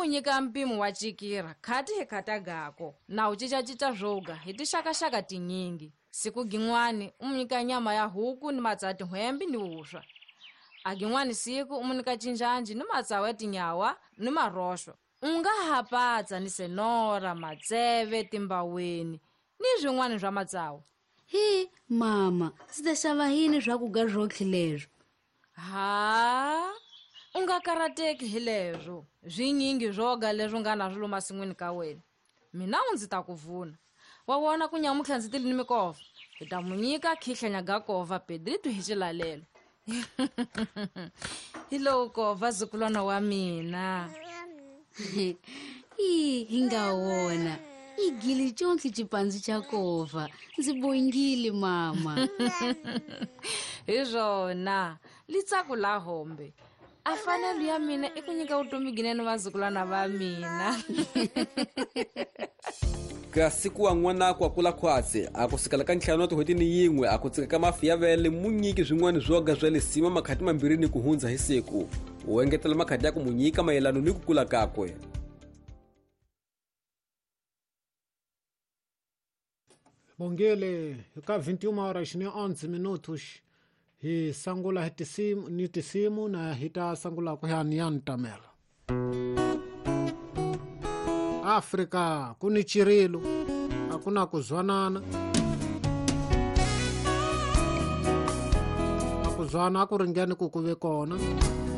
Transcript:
munyika mpimo wa chikira khati hekata gako na uchichachita zvoga hitishakashaka tinyingi. Siku gin'wani umunyika nyama ya huku ni matsati hwembi ni uswa. Agin'wani siku umunyika chinjanji ni matsawe tinyawa ni marosho. Unga hapatsa ni senora, matseve, timbaweni ni zwin'wani zwa matsawa. He mama, sidashava hini zvakuga zvoki lezvo. Ha, unga karateki hilezvo. Zvinyingi zvoga lezvo nga nazvo masin'wini ka wena. Mina ndzi ta kuvuna. Wawona kunyamukhla ndzi tili ni mikova. Hita munyika khihlanya gakova pedri tu hichilalela. Hilo kova zukulwana wa mina. Hingawona. Igili chonki chipanzi chakova. Nzibongile mama. Izona, litsakula hombe. Afanelo ya mina ikunyika utumiginene vazukulwana va mina. Kasi kuwa n'wana kwa kula khwatse akusikala ka ntlhanu tihweti ni yin'we akutsika ka mafi ya vele munyiki zwin'wana zwoga zwa le sima makhati mambiri ni kuhundza hi siku u engetela makhati ya ku munyika mayelano ni kukula kakwe. Bongele ka 21:11 hi sangula ni tisimu na hita sangula ku yani tamela. Afrika kuni chirilo hakuna kuzwanana. Akuzwana akuringani kukuve kona.